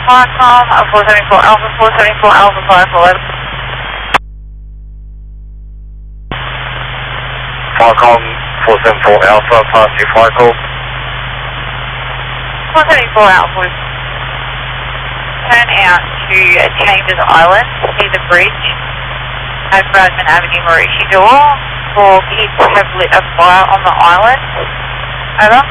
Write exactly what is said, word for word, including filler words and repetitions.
Firecom, four seventy-four Alpha, four seventy-four Alpha, five four eleven. Firecom, four seventy-four Alpha, pass your flight call. four seventy-four Alpha, turn out to Chambers Island, near the bridge at Bradman Avenue, Maroochydore. Four kids have lit a fire on the island. Over.